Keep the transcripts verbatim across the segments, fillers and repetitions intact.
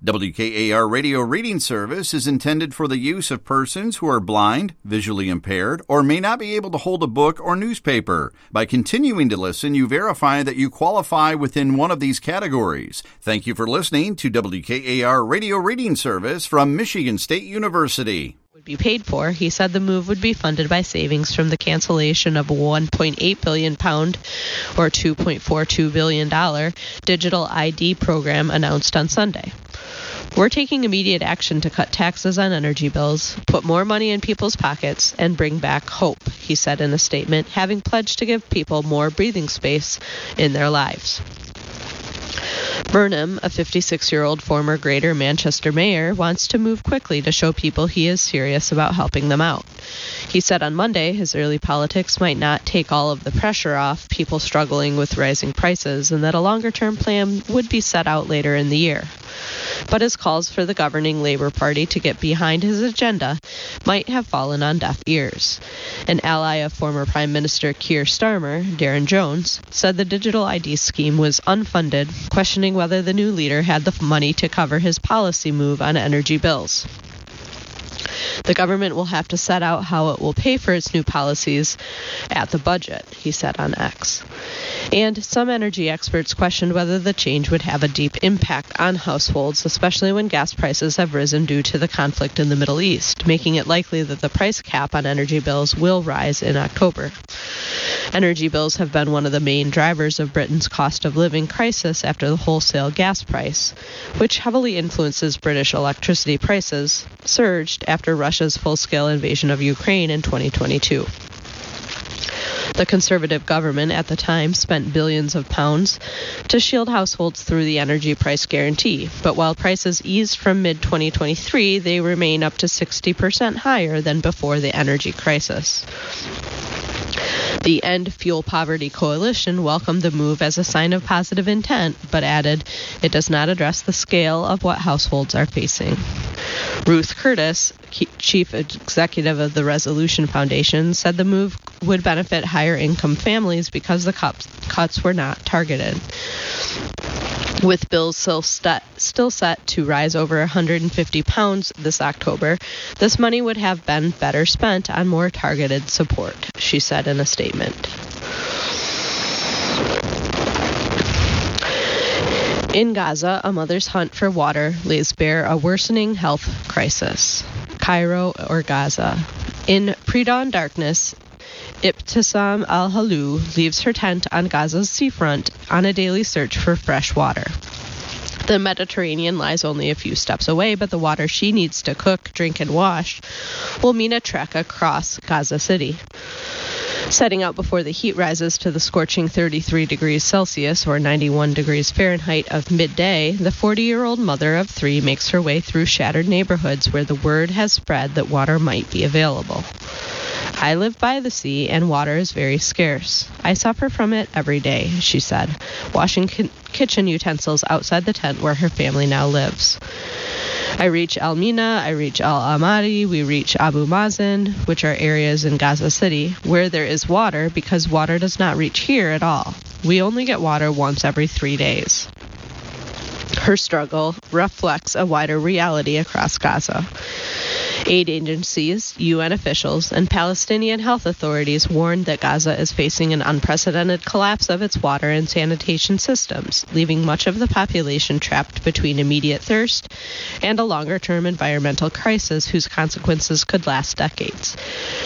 W K A R Radio Reading Service is intended for the use of persons who are blind, visually impaired, or may not be able to hold a book or newspaper. By continuing to listen, you verify that you qualify within one of these categories. Thank you for listening to W K A R Radio Reading Service from Michigan State University. Would be paid for. He said the move would be funded by savings from the cancellation of a one point eight billion pound or two point four two billion dollars digital I D program announced on Sunday. We're taking immediate action to cut taxes on energy bills, put more money in people's pockets, and bring back hope, he said in a statement, having pledged to give people more breathing space in their lives. Burnham, a fifty-six-year-old former Greater Manchester mayor, wants to move quickly to show people he is serious about helping them out. He said on Monday his early politics might not take all of the pressure off people struggling with rising prices and that a longer-term plan would be set out later in the year. But his calls for the governing Labour Party to get behind his agenda might have fallen on deaf ears. An ally of former Prime Minister Keir Starmer, Darren Jones, said the digital I D scheme was unfunded, questioning whether the new leader had the money to cover his policy move on energy bills. The government will have to set out how it will pay for its new policies at the budget, he said on X. And some energy experts questioned whether the change would have a deep impact on households, especially when gas prices have risen due to the conflict in the Middle East, making it likely that the price cap on energy bills will rise in October. Energy bills have been one of the main drivers of Britain's cost of living crisis after the wholesale gas price, which heavily influences British electricity prices, surged after Russia's full-scale invasion of Ukraine in twenty twenty-two. The Conservative government at the time spent billions of pounds to shield households through the energy price guarantee, but while prices eased from mid twenty twenty-three, they remain up to sixty percent higher than before the energy crisis. The End Fuel Poverty Coalition welcomed the move as a sign of positive intent, but added it does not address the scale of what households are facing. Ruth Curtis, chief executive of the Resolution Foundation, said the move would benefit higher-income families because the cuts were not targeted. With bills still, st- still set to rise over one hundred fifty pounds this October, this money would have been better spent on more targeted support, she said in a statement. In Gaza, a mother's hunt for water lays bare a worsening health crisis. Cairo or Gaza. In pre-dawn darkness, Ibtisam al-Halou leaves her tent on Gaza's seafront on a daily search for fresh water. The Mediterranean lies only a few steps away, but the water she needs to cook, drink, and wash will mean a trek across Gaza City. Setting out before the heat rises to the scorching thirty-three degrees Celsius or ninety-one degrees Fahrenheit of midday, the forty-year-old mother of three makes her way through shattered neighborhoods where the word has spread that water might be available. I live by the sea, and water is very scarce. I suffer from it every day, she said, washing ki- kitchen utensils outside the tent where her family now lives. I reach Al Mina, I reach Al Amadi, we reach Abu Mazen, which are areas in Gaza City, where there is water because water does not reach here at all. We only get water once every three days. Her struggle reflects a wider reality across Gaza. Aid agencies, U N officials, and Palestinian health authorities warned that Gaza is facing an unprecedented collapse of its water and sanitation systems, leaving much of the population trapped between immediate thirst and a longer-term environmental crisis whose consequences could last decades.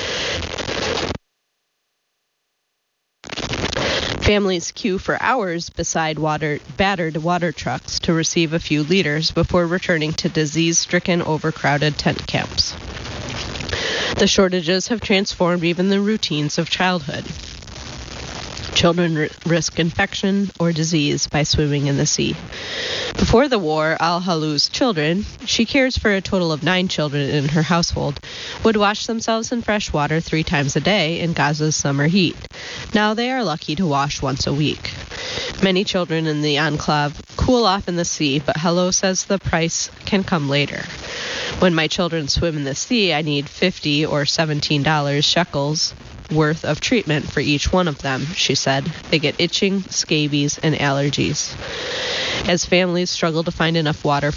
Families queue for hours beside water, battered water trucks to receive a few liters before returning to disease-stricken, overcrowded tent camps. The shortages have transformed even the routines of childhood. Children r- risk infection or disease by swimming in the sea. Before the war, Al-Halou's children, she cares for a total of nine children in her household, would wash themselves in fresh water three times a day in Gaza's summer heat. Now they are lucky to wash once a week. Many children in the enclave cool off in the sea, but Halou says the price can come later. When my children swim in the sea, I need fifty or seventeen dollars shekels worth of treatment for each one of them, she said. They get itching, scabies, and allergies. As families struggle to find enough water